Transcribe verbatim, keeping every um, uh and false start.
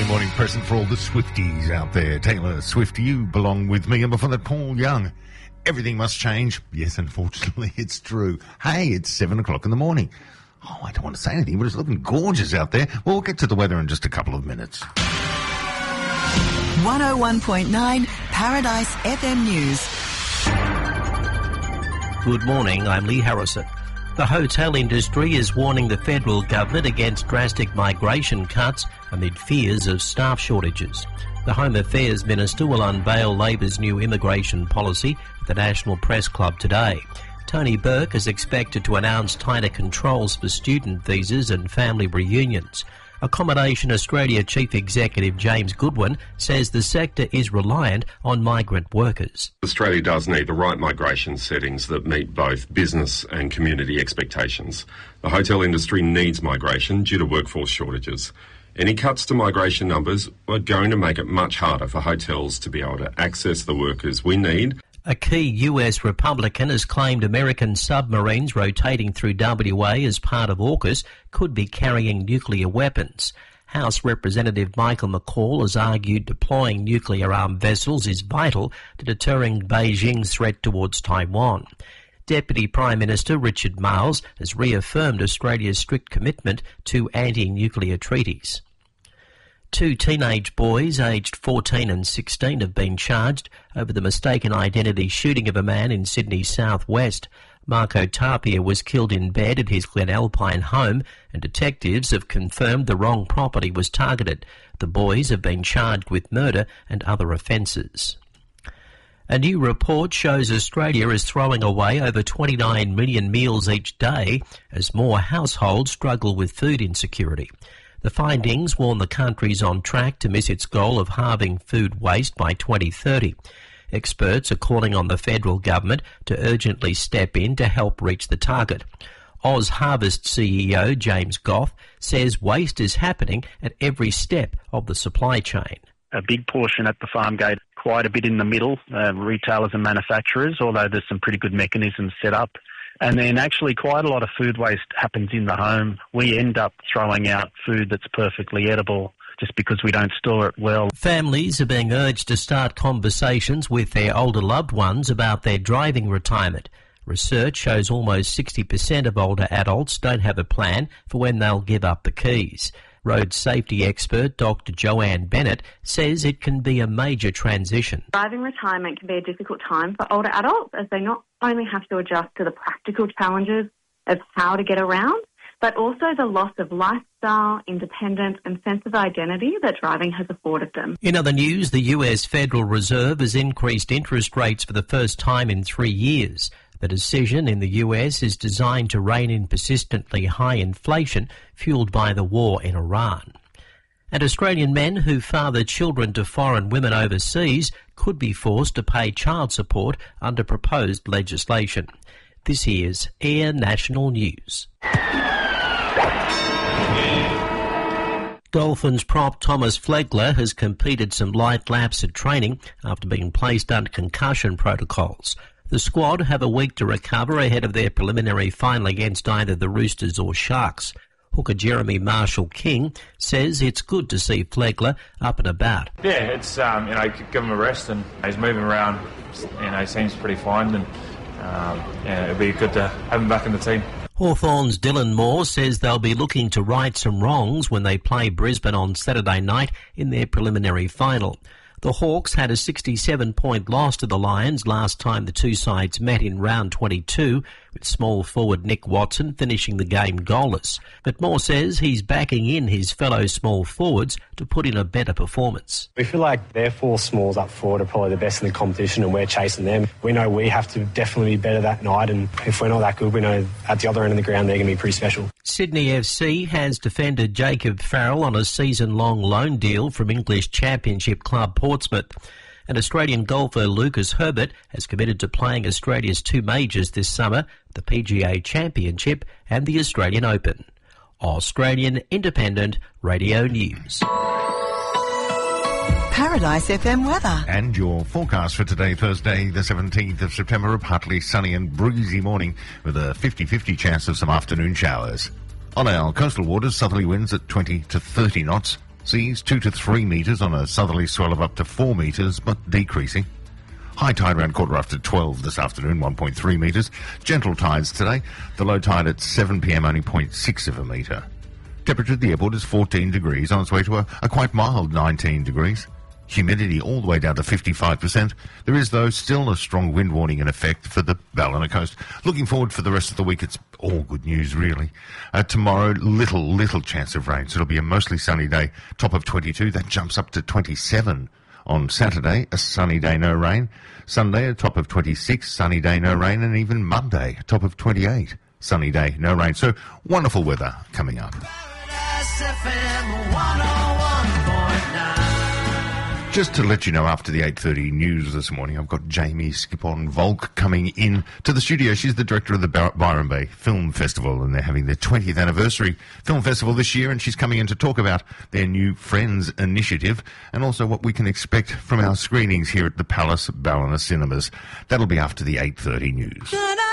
early morning present for all the Swifties out there. Taylor Swift, you belong with me. And before that, Paul Young. Everything must change. Yes, unfortunately, it's true. Hey, it's seven o'clock in the morning. Oh, I don't want to say anything, but it's looking gorgeous out there. Well, we'll get to the weather in just a couple of minutes. one oh one point nine Paradise F M News. Good morning, I'm Lee Harrison. The hotel industry is warning the federal government against drastic migration cuts amid fears of staff shortages. The Home Affairs Minister will unveil Labor's new immigration policy at the National Press Club today. Tony Burke is expected to announce tighter controls for student visas and family reunions. Accommodation Australia Chief Executive James Goodwin says the sector is reliant on migrant workers. Australia does need the right migration settings that meet both business and community expectations. The hotel industry needs migration due to workforce shortages. Any cuts to migration numbers are going to make it much harder for hotels to be able to access the workers we need. A key U S Republican has claimed American submarines rotating through W A as part of AUKUS could be carrying nuclear weapons. House Representative Michael McCall has argued deploying nuclear-armed vessels is vital to deterring Beijing's threat towards Taiwan. Deputy Prime Minister Richard Marles has reaffirmed Australia's strict commitment to anti-nuclear treaties. Two teenage boys aged fourteen and sixteen have been charged over the mistaken identity shooting of a man in Sydney's southwest. Marco Tapia was killed in bed at his Glenalpine home, and detectives have confirmed the wrong property was targeted. The boys have been charged with murder and other offences. A new report shows Australia is throwing away over twenty-nine million meals each day as more households struggle with food insecurity. The findings warn the country's on track to miss its goal of halving food waste by twenty thirty. Experts are calling on the federal government to urgently step in to help reach the target. Oz Harvest C E O James Goff says waste is happening at every step of the supply chain. A big portion at the farm gate, quite a bit in the middle, uh, retailers and manufacturers, although there's some pretty good mechanisms set up. And then actually quite a lot of food waste happens in the home. We end up throwing out food that's perfectly edible just because we don't store it well. Families are being urged to start conversations with their older loved ones about their driving retirement. Research shows almost sixty percent of older adults don't have a plan for when they'll give up the keys. Road safety expert Doctor Joanne Bennett says it can be a major transition. Driving retirement can be a difficult time for older adults as they not only have to adjust to the practical challenges of how to get around, but also the loss of lifestyle, independence and sense of identity that driving has afforded them. In other news, the U S Federal Reserve has increased interest rates for the first time in three years. The decision in the U S is designed to rein in persistently high inflation fuelled by the war in Iran. And Australian men who father children to foreign women overseas could be forced to pay child support under proposed legislation. This is Air National News. Dolphins prop Thomas Flegler has completed some light laps at training after being placed under concussion protocols. The squad have a week to recover ahead of their preliminary final against either the Roosters or Sharks. Hooker Jeremy Marshall-King says it's good to see Flegler up and about. Yeah, it's, um, you know, give him a rest and he's moving around, you know, he seems pretty fine and, um, yeah, it'll be good to have him back in the team. Hawthorn's Dylan Moore says they'll be looking to right some wrongs when they play Brisbane on Saturday night in their preliminary final. The Hawks had a sixty-seven point loss to the Lions last time the two sides met in round twenty-two, with small forward Nick Watson finishing the game goalless. But Moore says he's backing in his fellow small forwards to put in a better performance. We feel like their four smalls up forward are probably the best in the competition and we're chasing them. We know we have to definitely be better that night, and if we're not that good, we know at the other end of the ground they're going to be pretty special. Sydney F C has defender Jacob Farrell on a season-long loan deal from English Championship club Portsmouth. And Australian golfer Lucas Herbert has committed to playing Australia's two majors this summer, the P G A Championship and the Australian Open. Australian Independent Radio News. Paradise F M weather. And your forecast for today, Thursday, the seventeenth of September, a partly sunny and breezy morning with a fifty-fifty chance of some afternoon showers. On our coastal waters, southerly winds at twenty to thirty knots. Seas two to three metres on a southerly swell of up to four metres, but decreasing. High tide around quarter after twelve this afternoon, one point three metres. Gentle tides today. The low tide at seven p.m. only zero point six of a metre. Temperature at the airport is fourteen degrees, on its way to a, a quite mild nineteen degrees. Humidity all the way down to fifty-five percent. There is, though, still a strong wind warning in effect for the Ballina coast. Looking forward for the rest of the week, it's all good news, really. Uh, tomorrow, little, little chance of rain, so it'll be a mostly sunny day. Top of twenty-two, that jumps up to twenty-seven. On Saturday, a sunny day, no rain. Sunday, a top of twenty-six, sunny day, no rain. And even Monday, a top of twenty-eight, sunny day, no rain. So, wonderful weather coming up. Just to let you know, after the eight thirty news this morning, I've got Jamie Skipon-Volk coming in to the studio. She's the director of the Byron Bay Film Festival, and they're having their twentieth anniversary film festival this year, and she's coming in to talk about their new Friends initiative and also what we can expect from our screenings here at the Palace Ballina Cinemas. That'll be after the eight thirty news.